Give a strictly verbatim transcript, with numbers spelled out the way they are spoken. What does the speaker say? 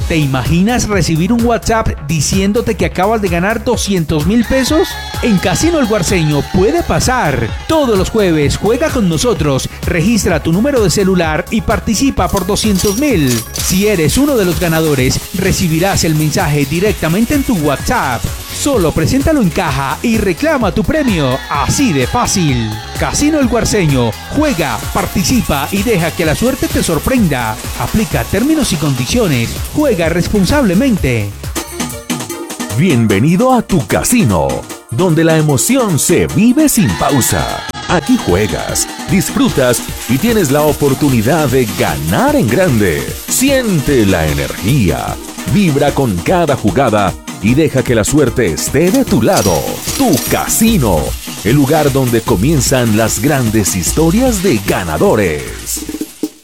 ¿Te imaginas recibir un WhatsApp diciéndote que acabas de ganar doscientos mil pesos? En Casino El Guarceño puede pasar. Todos los jueves juega con nosotros, registra tu número de celular y participa por doscientos mil. Si eres uno de los ganadores, recibirás el mensaje directamente en tu WhatsApp. Solo preséntalo en caja y reclama tu premio. Así de fácil. Casino El Guarceño. Juega, participa y deja que la suerte te sorprenda. Aplica términos y condiciones. Juega responsablemente. Bienvenido a tu casino, donde la emoción se vive sin pausa. Aquí juegas, disfrutas y tienes la oportunidad de ganar en grande. Siente la energía, vibra con cada jugada y deja que la suerte esté de tu lado. Tu casino, el lugar donde comienzan las grandes historias de ganadores.